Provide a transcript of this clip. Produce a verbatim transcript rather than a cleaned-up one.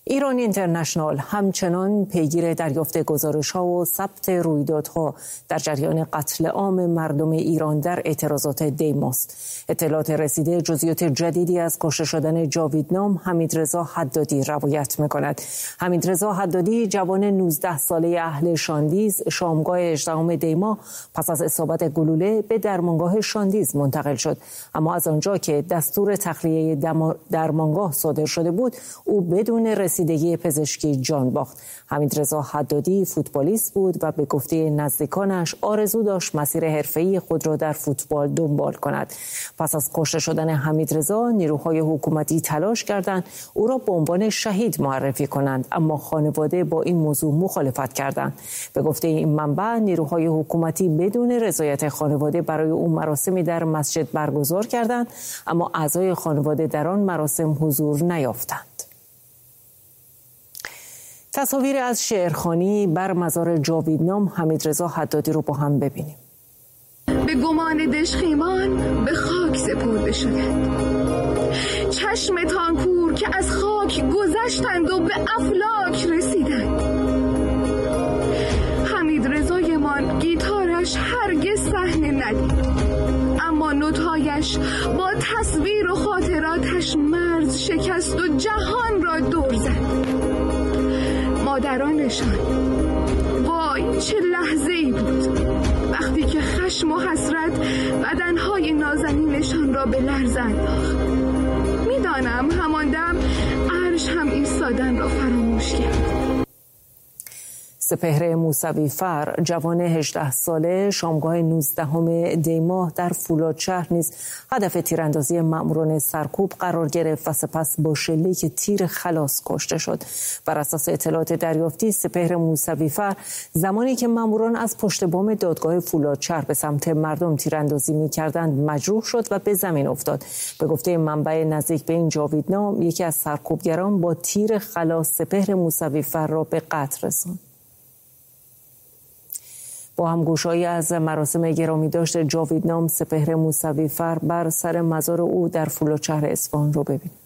ایران اینترنشنال همچنان پیگیر دریافت گزارش‌ها و ثبت رویدادها در جریان قتل عام مردم ایران در اعتراضات دیماست. اطلاعات رسیده جزئیات جدیدی از کشته شدن جاویدنام حمیدرضا حدادی روایت می‌کند. حمیدرضا حدادی جوان نوزده ساله اهل شاندیز شامگاه هجدهم دی ماه پس از اصابت گلوله به درمانگاه شاندیز منتقل شد، اما از آنجا که دستور تخلیه درمانگاه صادر شده بود او بدون رسیدگی پزشکی جان باخت. حمیدرضا حدادی فوتبالیست بود و به گفته نزدیکانش آرزو داشت مسیر حرفه‌ای خود را در فوتبال دنبال کند. پس از کشته شدن حمیدرضا نیروهای حکومتی تلاش کردند او را به عنوان شهید معرفی کنند، اما خانواده با این موضوع مخالفت کردند. به گفته این منبع نیروهای حکومتی بدون رضایت خانواده برای او مراسمی در مسجد برگزار کردند، اما اعضای خانواده در آن مراسم حضور نیافتند. تصاویر از شعرخوانی بر مزار جاویدنام حمیدرضا حدادی رو با هم ببینیم. به گمان دژخیمان به خاک سپرده شدند، چشمتان کور که از خاک گذشتند و به افلاک رسیدند. حمیدرضایمان گیتارش هرگز صحنه ندید، اما نوت‌هایش با تصویر و خاطراتش مرز شکست و جهان را دور زد. مادرانشان، وای چه لحظه‌ای بود وقتی که خشم و حسرت بدنهای نازنینشان را به لرز انداخت. میدانم همان دم عرش هم ایستادن را فراموش کرد. سپهر موسوی‌فر جوان هجده ساله شامگاه نوزدهم دی ماه در فولادشهر نیز هدف تیراندازی مأموران سرکوب قرار گرفت و سپس با شلیک تیر خلاص کشته شد. بر اساس اطلاعات دریافتی سپهر موسوی‌فر زمانی که مأموران از پشت بام دادگاه فولادشهر به سمت مردم تیراندازی می‌کردند مجروح شد و به زمین افتاد. به گفته منبع نزدیک به این جاویدنام یکی از سرکوبگران با تیر خلاص سپهر موسوی‌فر را به قتل رساند. با همگوشایی از مراسم گرامی داشت جاویدنام سپهر موسوی‌فر بر سر مزار او در فولادشهر اصفهان رو ببینید.